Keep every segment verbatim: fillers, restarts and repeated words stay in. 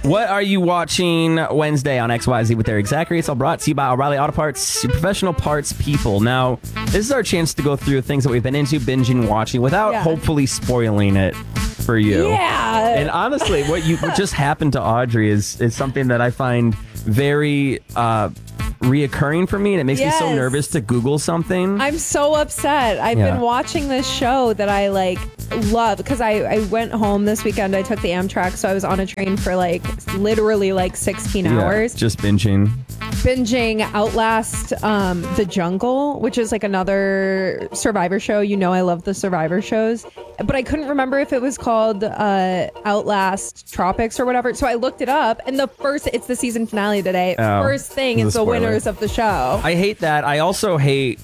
What are you watching Wednesday on X Y Z with Eric Zachary? It's all brought to you by O'Reilly Auto Parts, your professional parts people. Now, this is our chance to go through things that we've been into, binging, watching, without Yeah. hopefully spoiling it for you. Yeah. And honestly, what you what just happened to Audrey is is something that I find very uh, reoccurring for me, and it makes Yes. me so nervous to Google something. I'm so upset. I've Yeah. been watching this show that I like love because I, I went home this weekend. I took the Amtrak, so I was on a train for like literally like sixteen Yeah, hours. just binging. Binging Outlast um, The Jungle, which is like another Survivor show. You know I love the Survivor shows. But I couldn't remember if it was called uh, Outlast Tropics or whatever. So I looked it up, and the first, it's the season finale today. Oh, first thing this is is a the spoiler. winners of the show. I hate that. I also hate,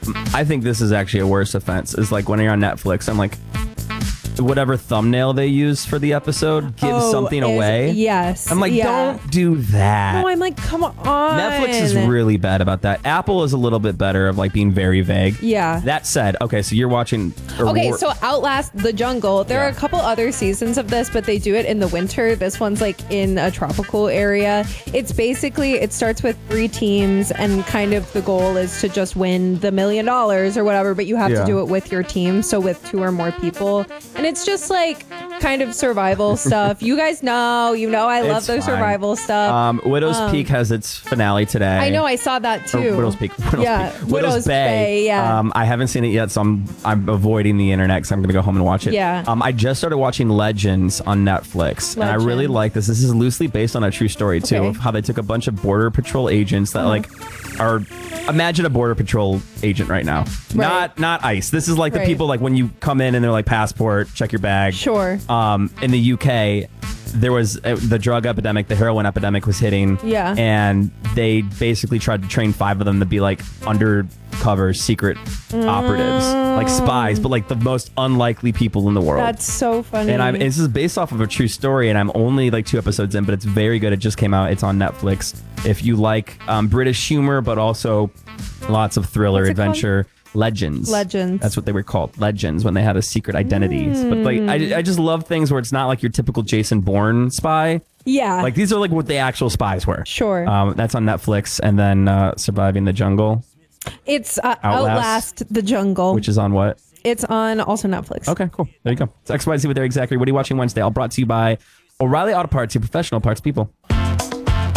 I think this is actually a worse offense, is like when you're on Netflix, I'm like, whatever thumbnail they use for the episode gives Oh, something is- away. Yes. I'm like, yeah. don't do that. No, I'm like, come on. Netflix is really bad about that. Apple is a little bit better of like being very vague. Yeah. That said, okay, so you're watching. or Okay, war- so Outlast The Jungle. There Yeah. are a couple other seasons of this, but they do it in the winter. This one's like in a tropical area. It's basically, it starts with three teams, and kind of the goal is to just win the million dollars or whatever, but you have Yeah. to do it with your team, so with two or more people. And it's just like kind of survival stuff. You guys know, you know I love It's the fine. survival stuff. Um, Widow's Peak has its finale today. I know, I saw that Or too. Widow's Peak. Widow's Yeah, Peak. Widow's Bay, yeah. Um, I haven't seen it yet, so I'm I'm avoiding the internet because I'm going to go home and watch it. Yeah. Um, I just started watching Legends on Netflix, and I really Legends. like this. This is loosely based on a true story too, Okay. of how they took a bunch of Border Patrol agents that Uh-huh. like are. Imagine a Border Patrol agent right now. Right. Not not ICE. This is like the Right. people like when you come in and they're like passport, check your bag. Sure. Um, in the U K, there was uh, the drug epidemic, the heroin epidemic was hitting. Yeah. And they basically tried to train five of them to be like undercover secret operatives, like spies, but like the most unlikely people in the world. That's so funny. and I'm this is based off of a true story, and I'm only like two episodes in, but it's very good. It just came out. It's on Netflix. If you like um, British humor, but also lots of thriller, What's it called? adventure. Legends. Legends. That's what they were called. Legends, when they had a secret identities. But like, I, I just love things where it's not like your typical Jason Bourne spy. yeah. Like these are like what the actual spies were. Sure. Um, that's on Netflix, and then uh, Surviving the Jungle, It's uh, Outlast. Outlast. The Jungle. which is on what? It's on also Netflix. Okay, cool. There you go. It's X Y Z with Eric Zachary. What are you watching Wednesday? All brought to you by O'Reilly Auto Parts, your professional parts people.